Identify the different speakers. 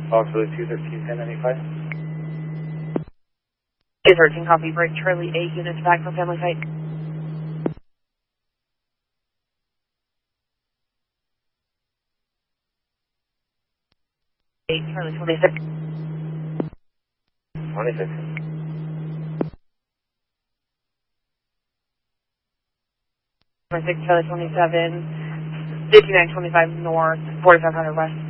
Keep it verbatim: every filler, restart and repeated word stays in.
Speaker 1: Foxtrot two thirteen ten ninety-five.
Speaker 2: Is thirteen copy, break Charlie eight units back from family site. eight Charlie twenty-six.
Speaker 1: twenty-six.
Speaker 2: twenty-six Charlie twenty-seven, fifty-nine twenty-five north, forty-five hundred west.